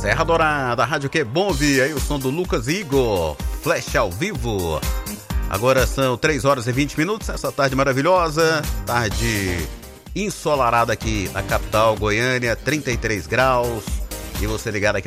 Serra Dourada, rádio que é bom ouvir. Aí o som do Lucas Igor, Flash ao vivo. Agora são 3h20, essa tarde maravilhosa, tarde ensolarada aqui na capital Goiânia, 33 graus. E você ligado aqui